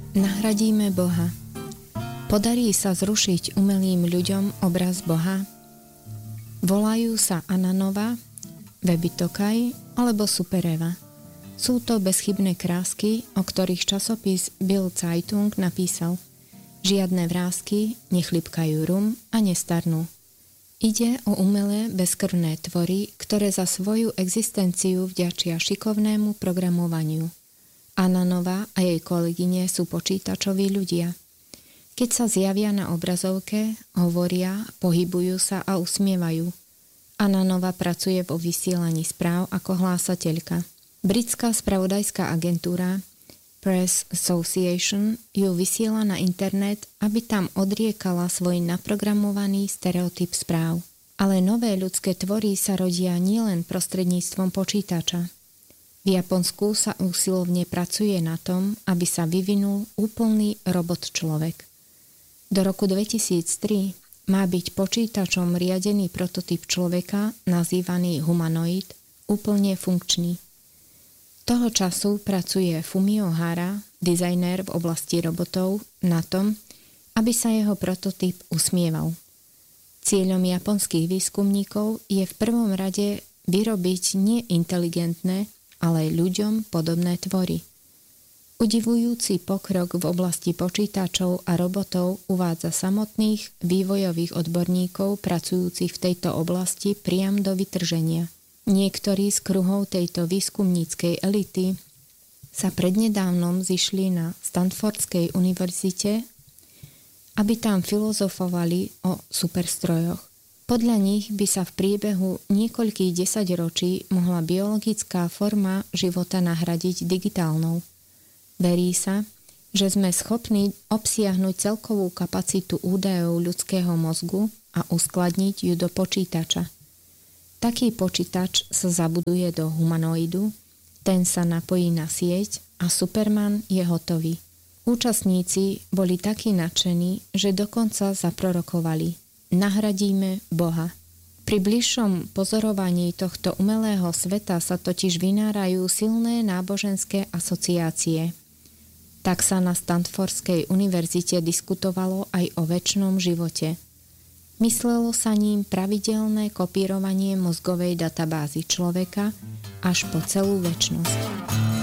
Nahradíme Boha. Podarí sa zrušiť umelým ľuďom obraz Boha? Volajú sa Ananova, Webitokaj alebo Supereva. Sú to bezchybné krásky, o ktorých časopis Bild Zeitung napísal: žiadne vrásky nechlipkajú rum a nestarnú. Ide o umelé bezkrvné tvory, ktoré za svoju existenciu vďačia šikovnému programovaniu. Ananova a jej kolegyne sú počítačoví ľudia. Keď sa zjavia na obrazovke, hovoria, pohybujú sa a usmievajú. Ananova pracuje vo vysielaní správ ako hlásateľka. Britská spravodajská agentúra Press Association ju vysiela na internet, aby tam odriekala svoj naprogramovaný stereotyp správ. Ale nové ľudské tvory sa rodia nielen prostredníctvom počítača. V Japonsku sa usilovne pracuje na tom, aby sa vyvinul úplný robot človek. Do roku 2003 má byť počítačom riadený prototyp človeka, nazývaný humanoid, úplne funkčný. Toho času pracuje Fumio Hara, dizajner v oblasti robotov, na tom, aby sa jeho prototyp usmieval. Cieľom japonských výskumníkov je v prvom rade vyrobiť nie inteligentné, ale ľuďom podobné tvory. Udivujúci pokrok v oblasti počítačov a robotov uvádza samotných vývojových odborníkov pracujúcich v tejto oblasti priam do vytrženia. Niektorí z kruhov tejto výskumníckej elity sa prednedávnom zišli na Stanfordskej univerzite, aby tam filozofovali o superstrojoch. Podľa nich by sa v priebehu niekoľkých desaťročí mohla biologická forma života nahradiť digitálnou. Verí sa, že sme schopní obsiahnuť celkovú kapacitu údajov ľudského mozgu a uskladniť ju do počítača. Taký počítač sa zabuduje do humanoidu, ten sa napojí na sieť a Superman je hotový. Účastníci boli takí nadšení, že dokonca zaprorokovali: nahradíme Boha. Pri bližšom pozorovaní tohto umelého sveta sa totiž vynárajú silné náboženské asociácie. Tak sa na Stanfordskej univerzite diskutovalo aj o večnom živote. Myslelo sa ním pravidelné kopírovanie mozgovej databázy človeka až po celú večnosť.